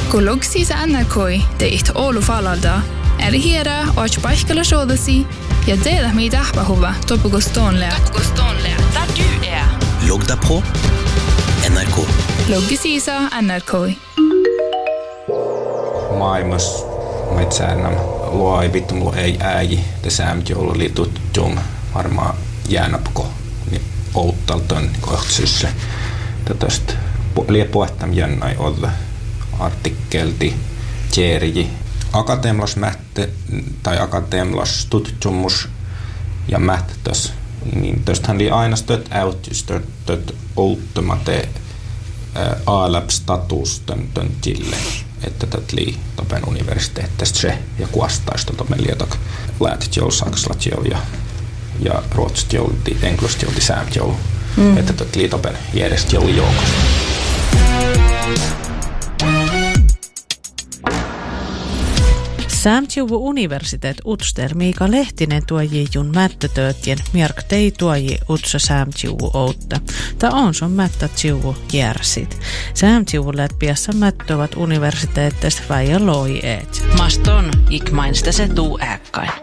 Kun lugsis NRK teiht Oulu falalda, hiera och paikalla soodasi ja tehdä mitä ahpahuva topukostoonlea. Der du er. Logg deg på NRK. Loggisiisa NRK. Maailmassa metsään luo vittu mulla ei äi te säämti olla liitut jom varmaan jäänapko niin outtalton niin kohtsissä tästä liepuettam jännai olla artikkelti tjärji akateemlas mätte tai akateemlas tutkimus ja mättäs niin tästähän oli aina stöt äytystö töt outtomate A-lab-status tön tille, että tätä lii topen universiteettistä se ja kuastaista topen lietok läätit joul, sakslat joul ja ruotsit joul, englost joul, säämt joul, että tätä lii topen järjest joul joukosta. Samtjuvu universitet utster Miika Lehtinen tuojijun mättötöötjen Mjärk tei tuoji utsa Samtjuvu outta. Ta on sun mättätjuvu järsit. Samtjuvu lätpiässä mättövat universiteettest väijä loi eet. Maston ikmainsta se tuu äkkain.